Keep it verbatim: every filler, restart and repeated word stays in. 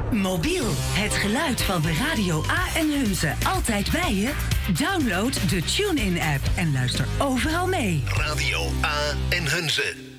Mobiel, het geluid van de Radio A en Hunze. Altijd bij je? Download de TuneIn-app en luister overal mee. Radio A en Hunze.